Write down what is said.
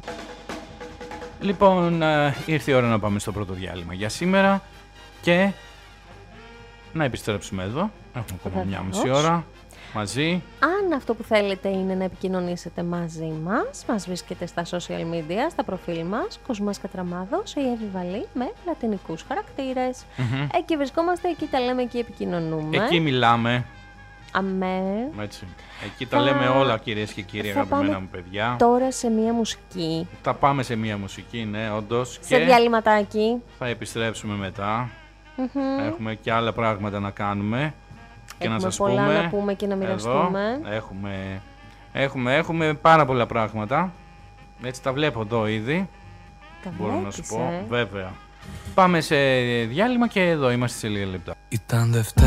Λοιπόν, ήρθε η ώρα να πάμε στο πρώτο διάλειμμα για σήμερα και να επιστρέψουμε εδώ. Έχουμε ακόμα μια μισή ώρα μαζί. Αν αυτό που θέλετε είναι να επικοινωνήσετε μαζί μας βρίσκεται στα social media, στα προφίλ μας, Κοσμάς Κατραμάδος ή Εβιβαλή με λατινικούς χαρακτήρες. Εκεί βρισκόμαστε, εκεί τα λέμε, εκεί επικοινωνούμε. Εκεί μιλάμε. Αμέ. Έτσι. Εκεί τα λέμε όλα, κυρίες και κύριοι, αγαπημένα μου παιδιά. Τώρα σε μία μουσική. Θα πάμε σε μία μουσική, ναι, όντως. Σε διαλυματάκι. Θα επιστρέψουμε μετά. Έχουμε και άλλα πράγματα να κάνουμε. Και έχουμε να σας πολλά πούμε, να πούμε και να μοιραστούμε. Εδώ, έχουμε πάρα πολλά πράγματα. Έτσι τα βλέπω εδώ ήδη. Μπορώ να σου πω, βέβαια. Πάμε σε διάλειμμα και εδώ είμαστε σε λίγα λεπτά. Ήταν Δευτέρα.